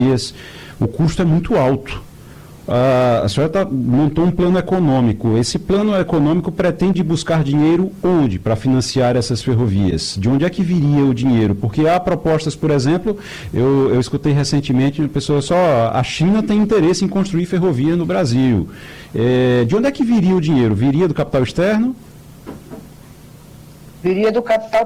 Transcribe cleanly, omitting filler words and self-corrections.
o custo é muito alto. A senhora montou um plano econômico. Esse plano econômico pretende buscar dinheiro onde para financiar essas ferrovias? De onde é que viria o dinheiro? Porque há propostas, por exemplo, eu escutei recentemente, a China tem interesse em construir ferrovia no Brasil. De onde é que viria o dinheiro? Viria do capital externo? Viria do capital